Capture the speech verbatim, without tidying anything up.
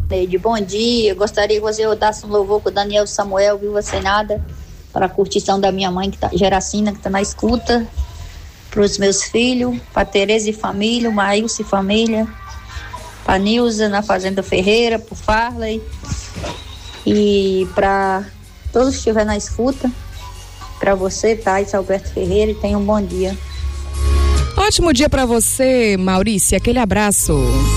Neide, bom dia. Gostaria que você rodasse um louvor com o Daniel Samuel, Viva Sem Nada, para a curtição da minha mãe, que tá, Geracina, que está na escuta, para os meus filhos, para Tereza e família, o Maílson e família, para Nilza na Fazenda Ferreira, para o Farley e para todos que estiverem na escuta, para você, Thais Alberto Ferreira, e tenha um bom dia. Ótimo dia para você, Maurícia, aquele abraço.